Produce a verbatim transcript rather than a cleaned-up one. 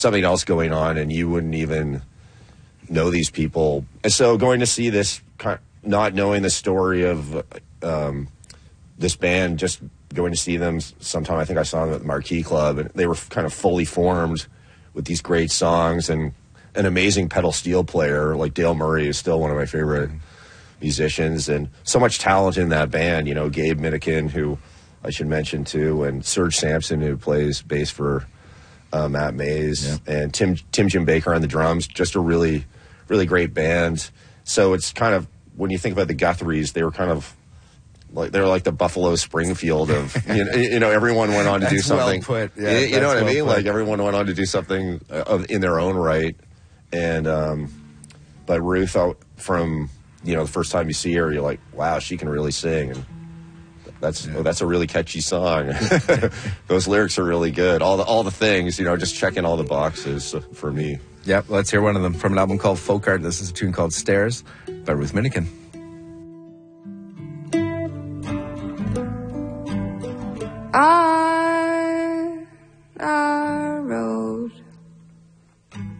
something else going on, and you wouldn't even know these people. And so going to see this, not knowing the story of um, this band, just going to see them sometime. I think I saw them at the Marquee Club, and they were kind of fully formed with these great songs and an amazing pedal steel player like Dale Murray is still one of my favorite musicians, and so much talent in that band. You know, Gabe Minikin, who I should mention too, and Serge Sampson, who plays bass for uh, Matt Mays, yeah. and Tim Tim Jim Baker on the drums. Just a really, really great band. So it's kind of, when you think about the Guthries, they were kind of like, they're like the Buffalo Springfield of, you know, you know everyone went on to do something. Well put. Yeah, you, you know what well I mean? Put. Like everyone went on to do something uh, in their own right. And um, but Ruth, from you know the first time you see her, you're like, wow, she can really sing, and that's yeah. oh, that's a really catchy song. Those lyrics are really good. All the all the things, you know, just checking all the boxes for me. Yep, let's hear one of them from an album called Folk Art. This is a tune called Stairs by Ruth Minikin. I